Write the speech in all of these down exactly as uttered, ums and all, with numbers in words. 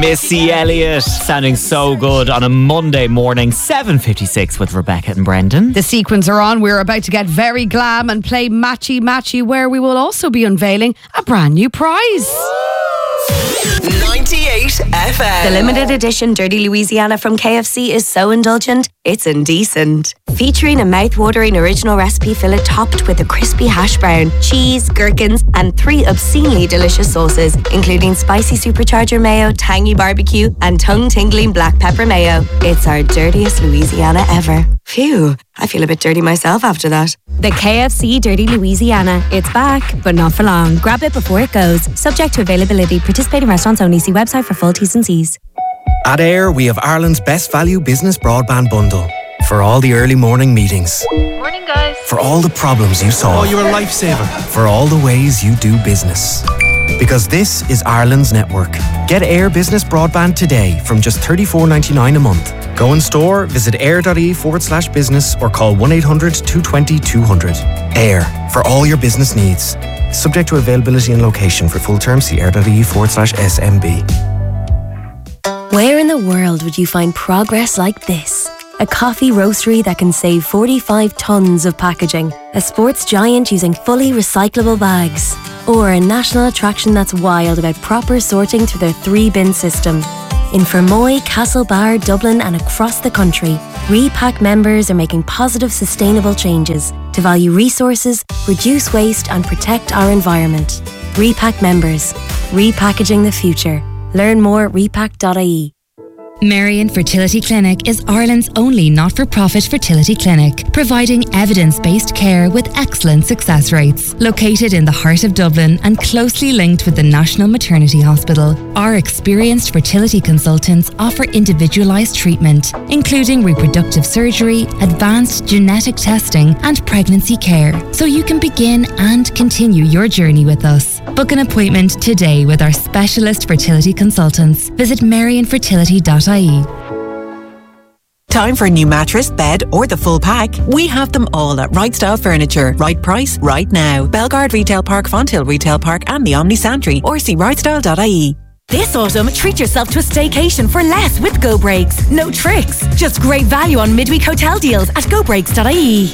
Missy Elliott sounding so good on a Monday morning, seven fifty-six with Rebecca and Brendan. The sequins are on. We're about to get very glam and play Matchy Matchy, where we will also be unveiling a brand new prize. ninety-eight F M. The limited edition Dirty Louisiana from K F C is so indulgent, it's indecent. Featuring a mouth-watering original recipe fillet topped with a crispy hash brown, cheese, gherkins, and three obscenely delicious sauces, including spicy supercharger mayo, tangy barbecue, and tongue-tingling black pepper mayo. It's our dirtiest Louisiana ever. Phew, I feel a bit dirty myself after that. The K F C Dirty Louisiana. It's back, but not for long. Grab it before it goes. Subject to availability. Participating restaurants only. See website for full T's and C's. At Air, we have Ireland's best value business broadband bundle. For all the early morning meetings. Morning, guys. For all the problems you solve. Oh, you're a lifesaver. For all the ways you do business. Because this is Ireland's network. Get Air Business Broadband today from just thirty-four ninety-nine a month. Go in store, visit air.ie forward slash business or call one eight hundred two two zero two hundred. Air, for all your business needs. Subject to availability and location. For full terms, see air.ie forward slash SMB. Where in the world would you find progress like this? A coffee roastery that can save forty-five tonnes of packaging. A sports giant using fully recyclable bags. Or a national attraction that's wild about proper sorting through their three-bin system. In Fermoy, Castlebar, Dublin and across the country, Repack members are making positive, sustainable changes to value resources, reduce waste and protect our environment. Repack members. Repackaging the future. Learn more at repack dot I E. Marion Fertility Clinic is Ireland's only not-for-profit fertility clinic, providing evidence-based care with excellent success rates. Located in the heart of Dublin and closely linked with the National Maternity Hospital, our experienced fertility consultants offer individualised treatment, including reproductive surgery, advanced genetic testing and pregnancy care, so you can begin and continue your journey with us. Book an appointment today with our specialist fertility consultants. Visit marion fertility dot I E. Time for a new mattress, bed or the full pack? We have them all at Right Style Furniture. Right price, right now. Belgard Retail Park, Fonthill Retail Park and the Omni Santry, or see right style dot I E. This autumn, treat yourself to a staycation for less with Go Breaks. No tricks, just great value on midweek hotel deals at go breaks dot I E.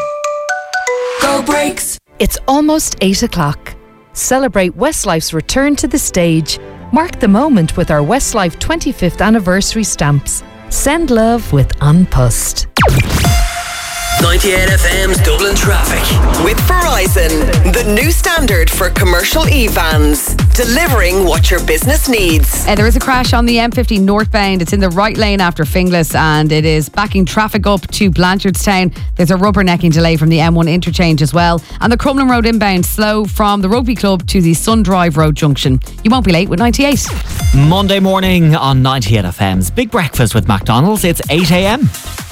Go Breaks. It's almost eight o'clock. Celebrate Westlife's return to the stage. Mark the moment with our Westlife twenty-fifth anniversary stamps. Send love with An Post. ninety-eight F M's Dublin Traffic. With Verizon, the new standard for commercial e-vans. Delivering what your business needs. Uh, there is a crash on the M fifty northbound. It's in the right lane after Finglas and it is backing traffic up to Blanchardstown. There's a rubbernecking delay from the M one interchange as well. And the Crumlin Road inbound slow from the Rugby Club to the Sun Drive Road junction. You won't be late with ninety-eight. Monday morning on ninety-eight F M's Big Breakfast with McDonald's. It's eight a.m.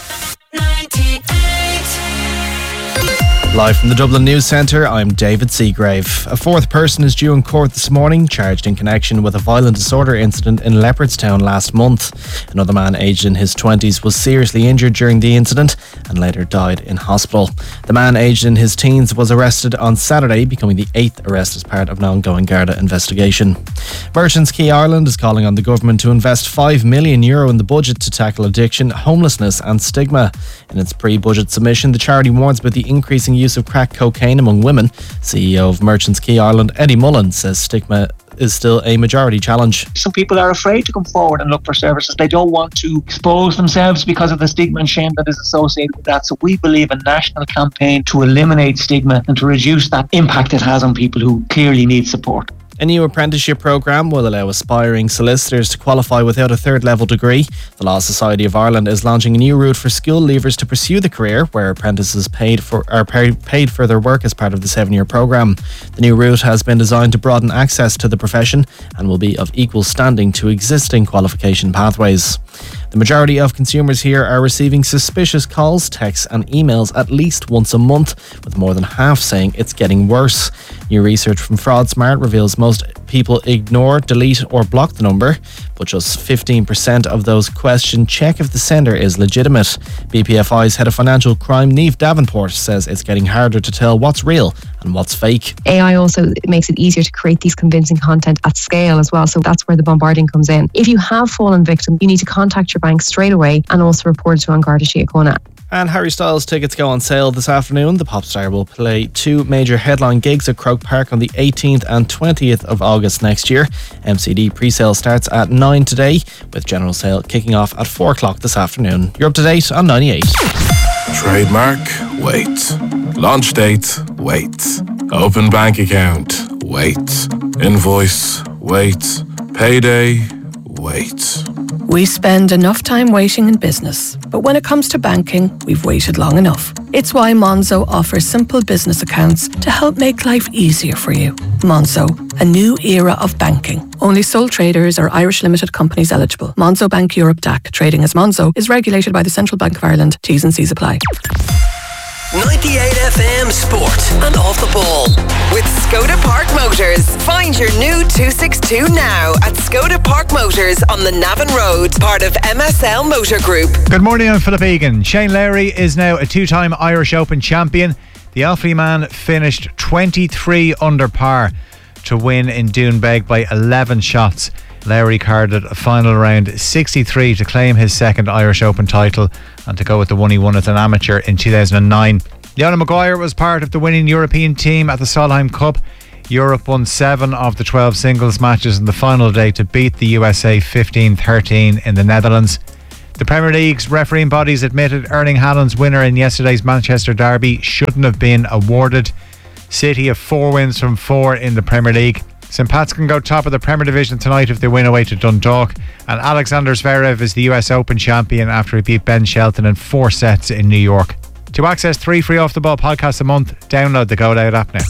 Live from the Dublin News Centre, I'm David Seagrave. A fourth person is due in court this morning, charged in connection with a violent disorder incident in Leopardstown last month. Another man aged in his twenties was seriously injured during the incident and later died in hospital. The man aged in his teens was arrested on Saturday, becoming the eighth arrest as part of an ongoing Garda investigation. Merchants Quay Ireland is calling on the government to invest five million euro in the budget to tackle addiction, homelessness and stigma. In its pre-budget submission, the charity warns about the increasing use of crack cocaine among women. C E O of Merchants Quay Ireland, Eddie Mullen, says stigma is still a majority challenge. Some people are afraid to come forward and look for services. They don't want to expose themselves because of the stigma and shame that is associated with that. So we believe a national campaign to eliminate stigma and to reduce that impact it has on people who clearly need support. A new apprenticeship programme will allow aspiring solicitors to qualify without a third level degree. The Law Society of Ireland is launching a new route for school leavers to pursue the career, where apprentices paid for are paid for their work as part of the seven-year programme. The new route has been designed to broaden access to the profession and will be of equal standing to existing qualification pathways. The majority of consumers here are receiving suspicious calls, texts and emails at least once a month, with more than half saying it's getting worse. New research from FraudSmart reveals most most people ignore, delete or block the number, but just fifteen percent of those questioned check if the sender is legitimate. B P F I's head of financial crime, Niamh Davenport, says it's getting harder to tell what's real and what's fake. A I also makes it easier to create these convincing content at scale as well, so that's where the bombarding comes in. If you have fallen victim, you need to contact your bank straight away and also report it to An Garda Síochána. And Harry Styles tickets go on sale this afternoon. The pop star will play two major headline gigs at Croke Park on the eighteenth and twentieth of August next year. M C D pre-sale starts at nine today, with general sale kicking off at four o'clock this afternoon. You're up to date on ninety-eight. Trademark, wait. Launch date, wait. Open bank account, wait. Invoice, wait. Payday, wait. We spend enough time waiting in business, but when it comes to banking, we've waited long enough. It's why Monzo offers simple business accounts to help make life easier for you. Monzo, a new era of banking. Only sole traders or Irish limited companies eligible. Monzo Bank Europe D A C, trading as Monzo, is regulated by the Central Bank of Ireland. T's and C's apply. ninety-eight F M Sport and Off the Ball with Skoda Park Motors. Find your new two sixty-two now at Skoda Park Motors on the Navan Road, part of M S L Motor Group. Good morning, I'm Philip Egan. Shane Lowry is now a two-time Irish Open champion. The Offaly man finished twenty-three under par to win in Doonbeg by eleven shots. Lowry carded a final round sixty-three to claim his second Irish Open title and to go with the one he won as an amateur in two thousand nine. Leona Maguire was part of the winning European team at the Solheim Cup. Europe won seven of the twelve singles matches in the final day to beat the U S A fifteen thirteen in the Netherlands. The Premier League's refereeing bodies admitted Erling Haaland's winner in yesterday's Manchester derby shouldn't have been awarded. City have four wins from four in the Premier League. St Pat's can go top of the Premier Division tonight if they win away to Dundalk. And Alexander Zverev is the U S Open champion after he beat Ben Shelton in four sets in New York. To access three free Off the Ball podcasts a month, download the Go Loud app now.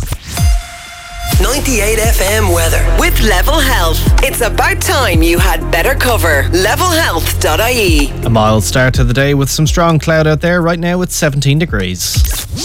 ninety-eight F M weather with Level Health. It's about time you had better cover. level health dot I E. A mild start to the day with some strong cloud out there. Right now it's seventeen degrees.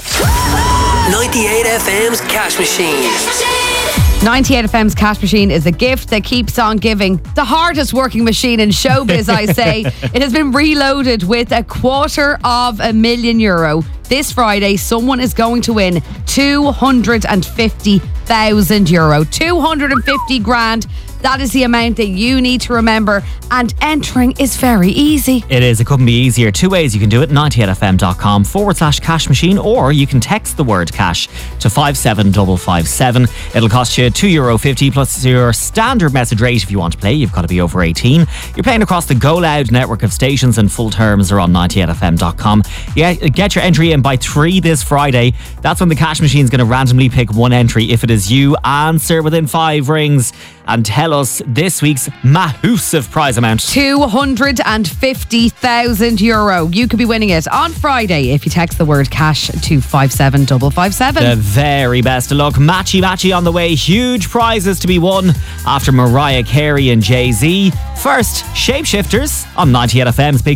ninety-eight F M's Cash Machine. ninety-eight F M's Cash Machine is a gift that keeps on giving. The hardest working machine in showbiz, I say. It has been reloaded with a quarter of a million euro. This Friday, someone is going to win two hundred fifty thousand euro. two hundred fifty grand. That is the amount that you need to remember, and entering is very easy. It is. It couldn't be easier. Two ways you can do it. ninety-eight F M dot com forward slash cash machine, or you can text the word cash to five seven five five seven. It'll cost you two euro fifty plus your standard message rate if you want to play. You've got to be over eighteen. You're playing across the Go Loud network of stations, and full terms are on ninety-eight F M dot com. Yeah, get your entry in by three this Friday. That's when the cash machine's going to randomly pick one entry. If it is you, answer within five rings and tell us this week's massive prize amount. two hundred fifty thousand euro. You could be winning it on Friday if you text the word cash to five seven five five seven. The very best of luck. Matchy matchy on the way. Huge prizes to be won after Mariah Carey and Jay-Z. First, Shapeshifters on ninety-eight F M's Big